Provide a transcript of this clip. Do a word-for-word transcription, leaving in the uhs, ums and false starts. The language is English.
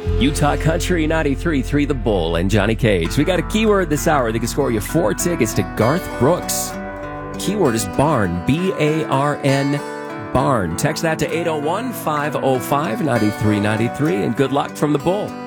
Utah Country ninety-three point three The Bull and Johnny Cage. We got a keyword this hour that can score you four tickets to Garth Brooks. Keyword is barn, B A R N, barn. Text that to eight oh one, five oh five, nine three nine three, and good luck from The Bull.